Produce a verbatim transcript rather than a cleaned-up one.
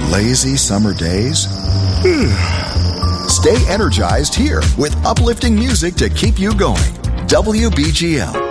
Lazy summer days? Stay energized here with uplifting music to keep you going. W B G L